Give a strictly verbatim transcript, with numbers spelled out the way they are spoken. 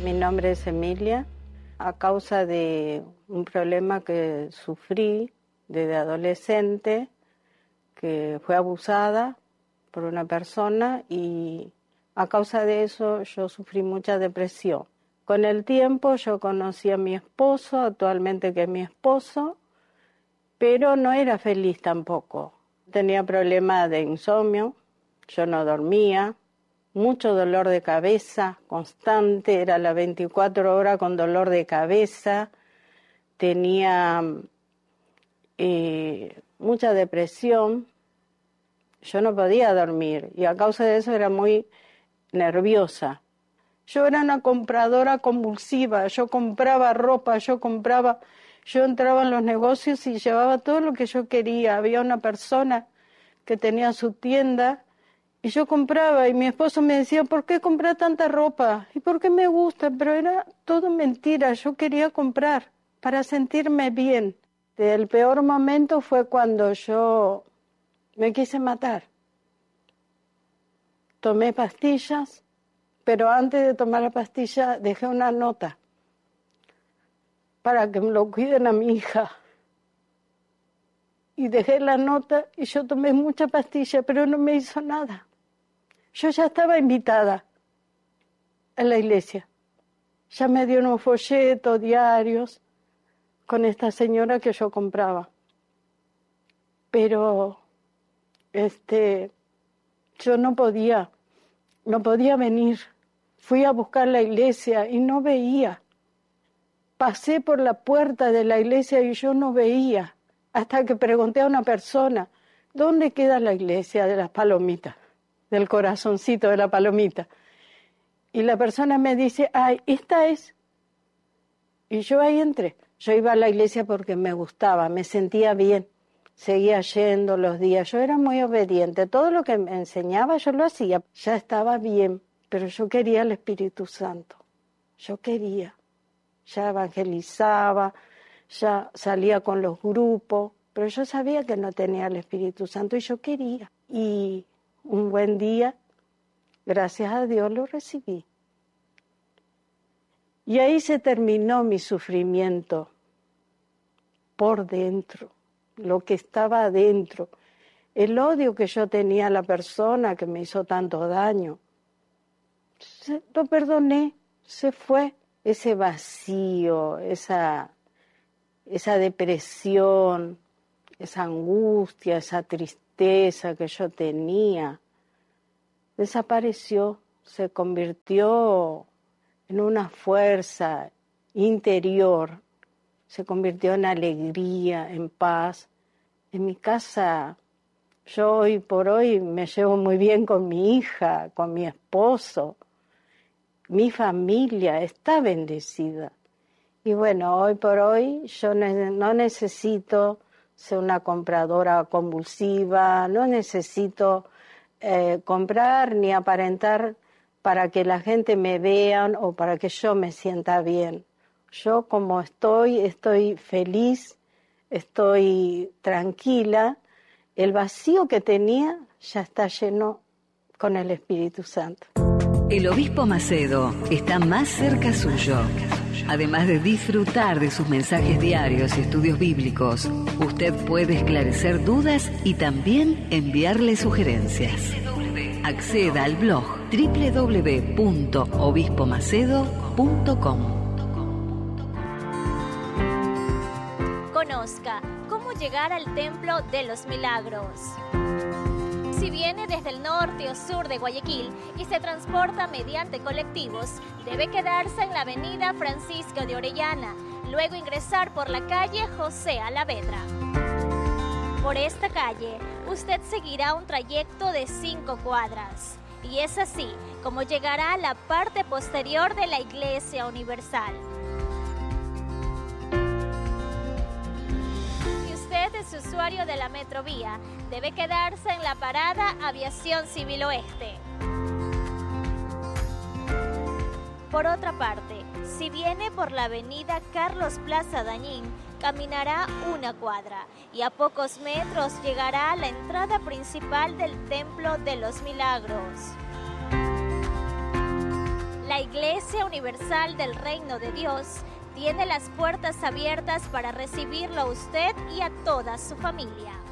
Mi nombre es Emilia. A causa de un problema que sufrí desde adolescente, que fue abusada por una persona y a causa de eso yo sufrí mucha depresión. Con el tiempo yo conocí a mi esposo, actualmente que es mi esposo, pero no era feliz tampoco. Tenía problemas de insomnio, yo no dormía, mucho dolor de cabeza constante, era las veinticuatro horas con dolor de cabeza, tenía eh, mucha depresión, yo no podía dormir y a causa de eso era muy nerviosa. Yo era una compradora compulsiva, yo compraba ropa, yo compraba, yo entraba en los negocios y llevaba todo lo que yo quería. Había una persona que tenía su tienda y yo compraba y mi esposo me decía, ¿por qué comprar tanta ropa? ¿Y por qué me gusta? Pero era todo mentira, yo quería comprar para sentirme bien. El peor momento fue cuando yo me quise matar. Tomé pastillas, pero antes de tomar la pastilla dejé una nota para que me lo cuiden a mi hija. Y dejé la nota y yo tomé mucha pastilla, pero no me hizo nada. Yo ya estaba invitada a la iglesia. Ya me dieron unos folletos diarios con esta señora que yo compraba. Pero este, yo no podía, no podía venir. Fui a buscar la iglesia y no veía. Pasé por la puerta de la iglesia y yo no veía. Hasta que pregunté a una persona, ¿dónde queda la iglesia de las palomitas? Del corazoncito de la palomita. Y la persona me dice, ay, esta es. Y yo ahí entré. Yo iba a la iglesia porque me gustaba, me sentía bien. Seguía yendo los días. Yo era muy obediente. Todo lo que me enseñaba yo lo hacía. Ya estaba bien, pero yo quería el Espíritu Santo. Yo quería. Ya evangelizaba, ya salía con los grupos, pero yo sabía que no tenía el Espíritu Santo y yo quería. Y un buen día, gracias a Dios, lo recibí. Y ahí se terminó mi sufrimiento por dentro, lo que estaba adentro, el odio que yo tenía a la persona que me hizo tanto daño. Se, lo perdoné, se fue ese vacío, esa, esa depresión, esa angustia, esa tristeza que yo tenía, desapareció, se convirtió en una fuerza interior, se convirtió en alegría, en paz. En mi casa, yo hoy por hoy me llevo muy bien con mi hija, con mi esposo, mi familia está bendecida. Y bueno, hoy por hoy yo no necesito ser una compradora compulsiva, no necesito eh, comprar ni aparentar para que la gente me vea o para que yo me sienta bien. Yo como estoy, estoy feliz, estoy tranquila. El vacío que tenía ya está lleno con el Espíritu Santo. El Obispo Macedo está más cerca suyo. Además de disfrutar de sus mensajes diarios y estudios bíblicos, usted puede esclarecer dudas y también enviarle sugerencias. Acceda al blog doble u doble u doble u punto obispo macedo punto com. Conozca cómo llegar al Templo de los Milagros. Si viene desde el norte o sur de Guayaquil y se transporta mediante colectivos, debe quedarse en la avenida Francisco de Orellana, luego ingresar por la calle José Alavedra. Por esta calle, usted seguirá un trayecto de cinco cuadras, y es así como llegará a la parte posterior de la Iglesia Universal. Es usuario de la Metrovía, debe quedarse en la parada Aviación Civil Oeste. Por otra parte, si viene por la avenida Carlos Plaza Dañín, caminará una cuadra y a pocos metros llegará a la entrada principal del Templo de los Milagros. La iglesia Iglesia Universal del Reino de Dios tiene las puertas abiertas para recibirlo a usted y a toda su familia.